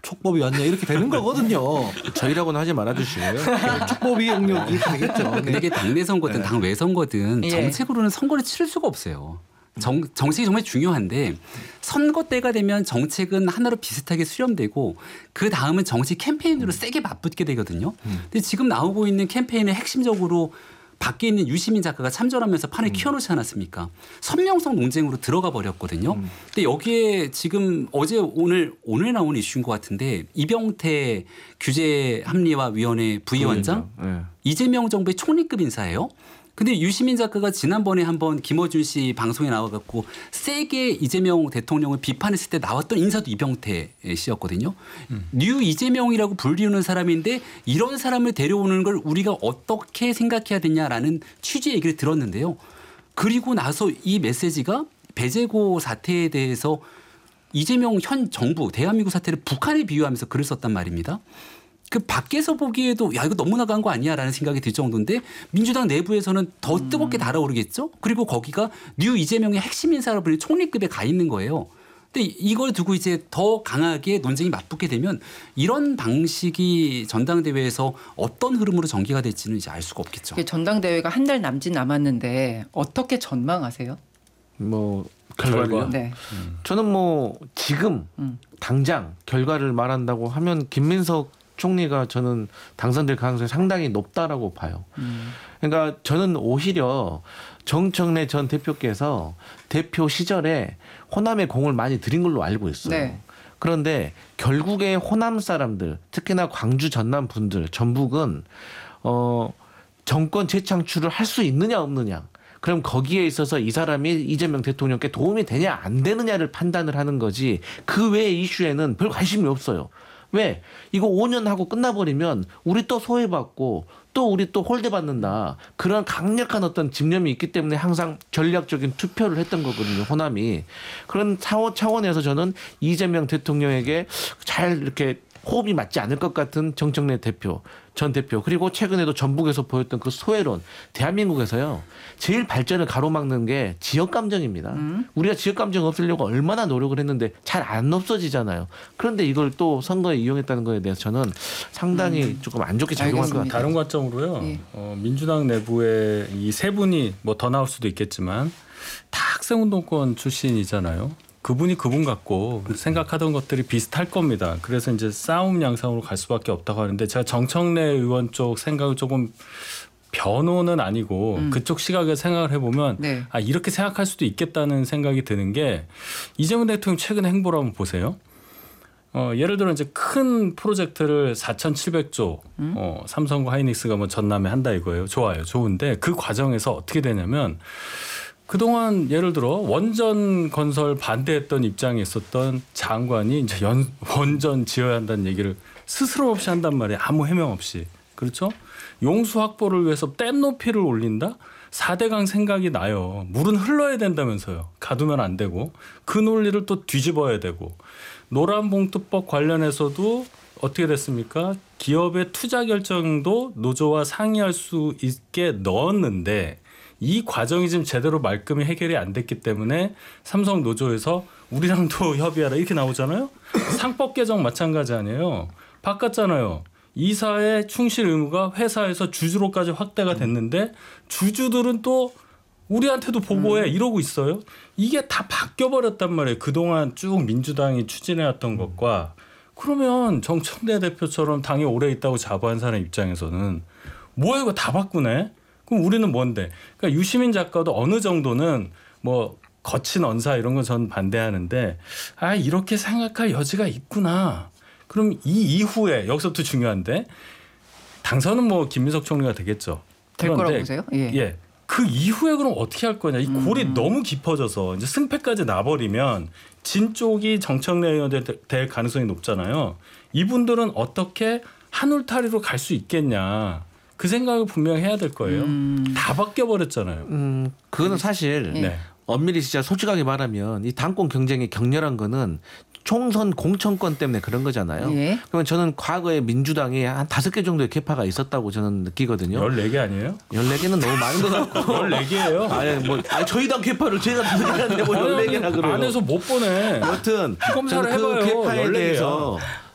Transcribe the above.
촉법이 왔냐 이렇게 되는 거거든요. 저희라고는 하지 말아주시고요. 촉법이 영역 이렇게 되겠죠. 근데 이게 당내 선거든 당 외 선거든 예. 정책으로는 선거를 치를 수가 없어요. 정책이 정말 중요한데 선거 때가 되면 정책은 하나로 비슷하게 수렴되고 그 다음은 정치 캠페인으로 세게 맞붙게 되거든요. 근데 지금 나오고 있는 캠페인은 핵심적으로 밖에 있는 유시민 작가가 참전하면서 판을 키워놓지 않았습니까? 선명성 논쟁으로 들어가 버렸거든요. 근데 여기에 지금 어제 오늘 나온 이슈인 것 같은데 이병태 규제합리화위원회 부위원장 네. 이재명 정부의 총리급 인사예요. 근데 유시민 작가가 지난번에 한번 김어준 씨 방송에 나와갖고 세게 이재명 대통령을 비판했을 때 나왔던 인사도 이병태 씨였거든요. 뉴 이재명이라고 불리우는 사람인데 이런 사람을 데려오는 걸 우리가 어떻게 생각해야 되냐라는 취지의 얘기를 들었는데요. 그리고 나서 이 메시지가 배재고 사태에 대해서 이재명 현 정부 대한민국 사태를 북한에 비유하면서 글을 썼단 말입니다. 그 밖에서 보기에도 야 이거 너무 나간 거 아니야라는 생각이 들 정도인데 민주당 내부에서는 더 뜨겁게 달아오르겠죠. 그리고 거기가 뉴 이재명의 핵심 인사로 불리는 총리급에 가 있는 거예요. 근데 이걸 두고 이제 더 강하게 논쟁이 맞붙게 되면 이런 방식이 전당대회에서 어떤 흐름으로 전개가 될지는 이제 알 수가 없겠죠. 전당대회가 한 달 남짓 남았는데 어떻게 전망하세요? 뭐 결과를요? 네. 저는 뭐 지금 당장 결과를 말한다고 하면 김민석 총리가 저는 당선될 가능성이 상당히 높다라고 봐요. 그러니까 저는 오히려 정청래 전 대표께서 대표 시절에 호남에 공을 많이 들인 걸로 알고 있어요. 네. 그런데 결국에 호남 사람들, 특히나 광주 전남 분들, 전북은 정권 재창출을 할 수 있느냐 없느냐. 그럼 거기에 있어서 이 사람이 이재명 대통령께 도움이 되냐 안 되느냐를 판단을 하는 거지 그 외의 이슈에는 별 관심이 없어요. 왜? 이거 5년 하고 끝나버리면 우리 또 소외받고 또 우리 또 홀대받는다. 그런 강력한 어떤 집념이 있기 때문에 항상 전략적인 투표를 했던 거거든요. 호남이. 그런 차원에서 저는 이재명 대통령에게 잘 이렇게 호흡이 맞지 않을 것 같은 정청래 대표, 전 대표 그리고 최근에도 전북에서 보였던 그 소외론 대한민국에서요. 제일 발전을 가로막는 게 지역 감정입니다. 우리가 지역 감정 없애려고 얼마나 노력을 했는데 잘 안 없어지잖아요. 그런데 이걸 또 선거에 이용했다는 거에 대해서 저는 상당히 조금 안 좋게 작용할 것 같아요. 다른 관점으로요. 예. 민주당 내부에 이 세 분이 뭐 더 나올 수도 있겠지만 다 학생운동권 출신이잖아요. 그분이 그분 같고 생각하던 것들이 비슷할 겁니다. 그래서 이제 싸움 양상으로 갈 수밖에 없다고 하는데 제가 정청래 의원 쪽 생각을 조금 변호는 아니고 그쪽 시각에서 생각을 해보면 네. 아 이렇게 생각할 수도 있겠다는 생각이 드는 게 이재명 대통령 최근 행보를 한번 보세요. 예를 들어 이제 큰 프로젝트를 4,700조 삼성과 하이닉스가 뭐 전남에 한다 이거예요. 좋아요. 좋은데 그 과정에서 어떻게 되냐면 그동안 예를 들어 원전 건설 반대했던 입장에 있었던 장관이 이제 원전 지어야 한다는 얘기를 스스럼 없이 한단 말이에요. 아무 해명 없이. 그렇죠? 용수 확보를 위해서 댐 높이를 올린다? 4대강 생각이 나요. 물은 흘러야 된다면서요. 가두면 안 되고. 그 논리를 또 뒤집어야 되고. 노란봉투법 관련해서도 어떻게 됐습니까? 기업의 투자 결정도 노조와 상의할 수 있게 넣었는데 이 과정이 지금 제대로 말끔히 해결이 안 됐기 때문에 삼성 노조에서 우리랑도 협의하라 이렇게 나오잖아요. 상법 개정 마찬가지 아니에요. 바꿨잖아요. 이사의 충실 의무가 회사에서 주주로까지 확대가 됐는데 주주들은 또 우리한테도 보고해 이러고 있어요. 이게 다 바뀌어버렸단 말이에요. 그동안 쭉 민주당이 추진해왔던 것과 그러면 정청래 대표처럼 당에 오래 있다고 자부한 사람 입장에서는 뭐야 이거 다 바꾸네. 그럼 우리는 뭔데? 그러니까 유시민 작가도 어느 정도는 뭐 거친 언사 이런 거 전 반대하는데 아 이렇게 생각할 여지가 있구나. 그럼 이 이후에 여기서부터 중요한데 당선은 뭐 김민석 총리가 되겠죠. 될 거라고 보세요? 예. 예. 그 이후에 그럼 어떻게 할 거냐. 이 골이 너무 깊어져서 이제 승패까지 나버리면 진 쪽이 정청래 의원이 될 가능성이 높잖아요. 이분들은 어떻게 한 울타리로 갈 수 있겠냐. 그 생각을 분명히 해야 될 거예요. 다 바뀌어버렸잖아요. 그거는 사실 네. 엄밀히 진짜 솔직하게 말하면 이 당권 경쟁이 격렬한 거는 총선 공천권 때문에 그런 거잖아요. 예. 그러면 저는 과거에 민주당이 한 5개 정도의 계파가 있었다고 저는 느끼거든요. 14개 아니에요? 14개는 너무 많은 것 같고. 14개예요. 아니 저희 당 계파를 제가 5개인데 뭐 14개나 그래요. 안에서 못 보내. 여튼 검사를 저는 그 해봐요. 계파에 14개야. 대해서